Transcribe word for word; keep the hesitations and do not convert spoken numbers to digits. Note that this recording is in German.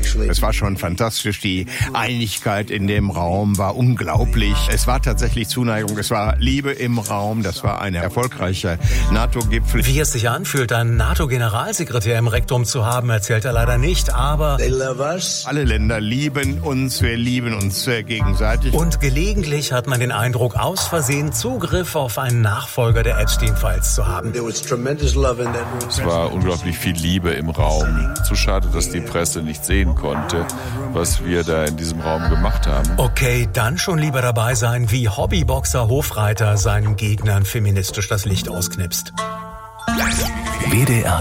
Es war schon fantastisch. Die Einigkeit in dem Raum war unglaublich. Es war tatsächlich Zuneigung. Es war Liebe im Raum. Das war ein erfolgreicher NATO-Gipfel. Wie es sich anfühlt, einen NATO-Generalsekretär im Rektum zu haben, erzählt er leider nicht, aber alle Länder lieben uns, wir lieben uns äh, gegenseitig. Und gelegentlich hat man den Eindruck, aus Versehen Zugriff auf einen Nachfolger der Epstein-Files zu haben. Es war unglaublich viel Liebe im Raum. Zu schade, dass die Presse nicht sehen konnte, was wir da in diesem Raum gemacht haben. Okay, dann schon lieber dabei sein, wie Hobbyboxer Hofreiter seinen Gegnern feministisch das Licht ausknipst. W D R